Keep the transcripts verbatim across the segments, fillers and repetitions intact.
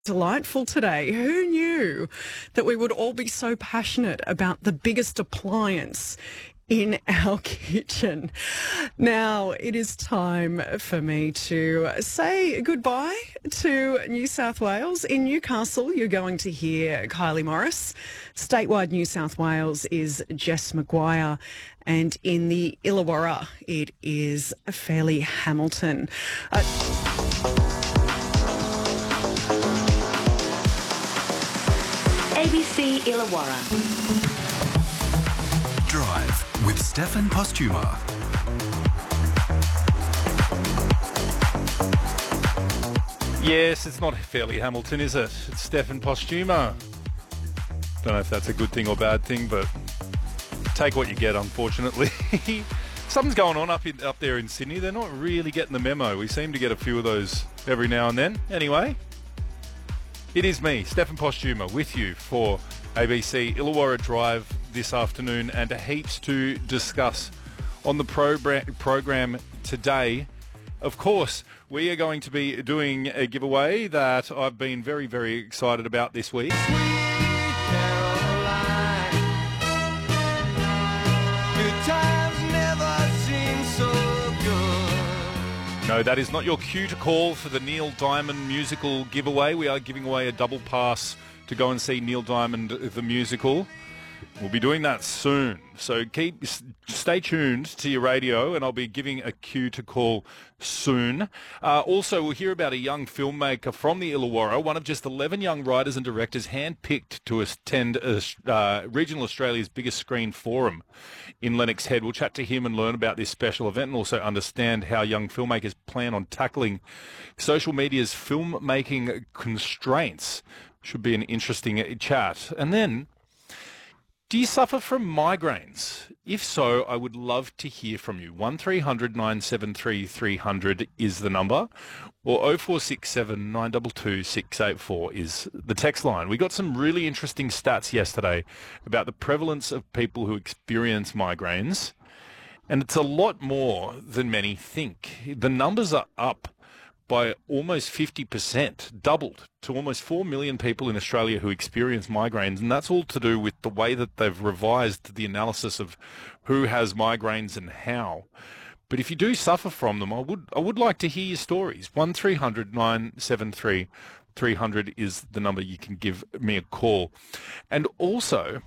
Delightful today. Who knew that we would all be so passionate about the biggest appliance in our kitchen? Now, it is time for me to say goodbye to New South Wales. In Newcastle, you're going to hear Kylie Morris. Statewide New South Wales is Jess Maguire. And in the Illawarra, it is Fairleigh Hamilton. Uh, A B C Illawarra. Drive with Stefan Postuma. Yes, it's not Fairleigh Hamilton, is it? It's Stefan Postuma. Don't know if that's a good thing or bad thing, but take what you get, unfortunately. Something's going on up in, up there in Sydney. They're not really getting the memo. We seem to get a few of those every now and then. Anyway, it is me, Stefan Postuma, with you for A B C Illawarra Drive this afternoon, and heaps to discuss on the program program today. Of course, we are going to be doing a giveaway that I've been very, very excited about this week. No, that is not your cue to call for the Neil Diamond musical giveaway. We are giving away a double pass to go and see Neil Diamond the musical. We'll be doing that soon. So keep stay tuned to your radio, and I'll be giving a cue to call soon. Uh, also, we'll hear about a young filmmaker from the Illawarra, one of just eleven young writers and directors handpicked to attend uh, Regional Australia's biggest screen forum in Lennox Head. We'll chat to him and learn about this special event, and also understand how young filmmakers plan on tackling social media's filmmaking constraints. Should be an interesting chat. And then, do you suffer from migraines? If so, I would love to hear from you. one three hundred nine seven three three hundred is the number, or oh four six seven nine two two six eight four is the text line. We got some really interesting stats yesterday about the prevalence of people who experience migraines, and it's a lot more than many think. The numbers are up by almost fifty percent, doubled to almost four million people in Australia who experience migraines, and that's all to do with the way that they've revised the analysis of who has migraines and how. But if you do suffer from them, I would I would like to hear your stories. one three hundred nine seven three three hundred is the number you can give me a call. And also,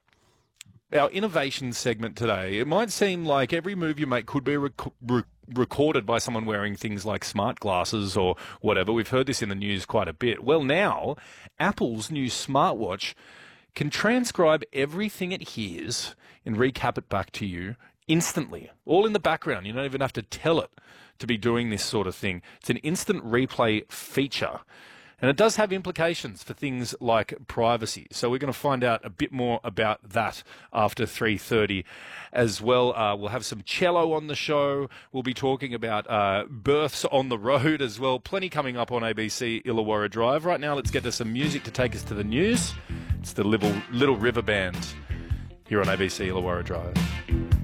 our innovation segment today, it might seem like every move you make could be rec- rec- recorded by someone wearing things like smart glasses or whatever. We've heard this in the news quite a bit. Well, now, Apple's new smartwatch can transcribe everything it hears and recap it back to you instantly, all in the background. You don't even have to tell it to be doing this sort of thing. It's an instant replay feature. And it does have implications for things like privacy. So we're going to find out a bit more about that after three thirty as well. Uh, we'll have some cello on the show. We'll be talking about uh, births on the road as well. Plenty coming up on A B C Illawarra Drive. Right now, let's get to some music to take us to the news. It's the Little, Little River Band here on A B C Illawarra Drive.